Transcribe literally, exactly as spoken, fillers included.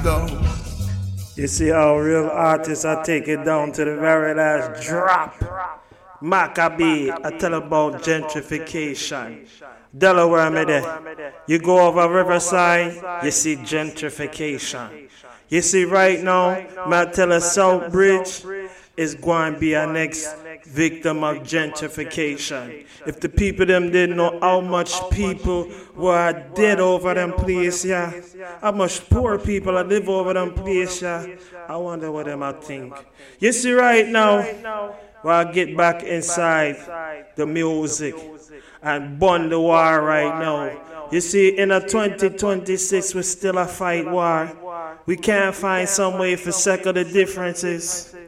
You see how real artists are taking down to the very last drop. Maccabee, I tell about gentrification. Delaware, me there. You go over Riverside, you see gentrification. You see right now, I tell a South Bridge is going to be our next victim of gentrification. If the people them didn't know how much people were dead over them place, yeah, how much poor people that live over them place, yeah, I wonder what them I think. You see right now, well, I get back inside the music and burn the war right now. You see, in a twenty twenty-six, we still a fight war. We can't find some way for settle the differences.